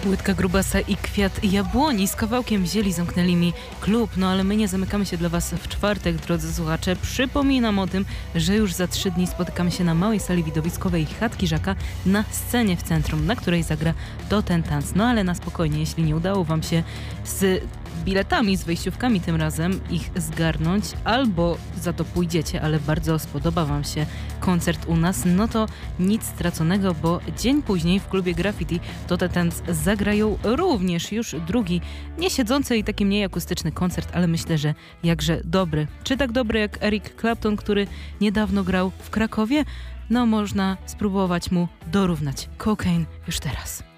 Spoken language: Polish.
Łydka grubasa i kwiat jabłoni z kawałkiem wzięli, zamknęli mi klub. No ale my nie zamykamy się dla was w czwartek, drodzy słuchacze. Przypominam o tym, że już za 3 dni spotykamy się na małej sali widowiskowej Chatki Żaka na scenie w centrum, na której zagra To Ten Tanc. No ale na spokojnie, jeśli nie udało wam się z biletami, z wejściówkami tym razem ich zgarnąć, albo za to pójdziecie, ale bardzo spodoba wam się koncert u nas, no to nic straconego, bo dzień później w klubie Graffiti To Ten Tanc zagrają również już drugi, nie siedzący i taki mniej akustyczny koncert, ale myślę, że jakże dobry. Czy tak dobry jak Eric Clapton, który niedawno grał w Krakowie? No można spróbować mu dorównać. Cocaine już teraz.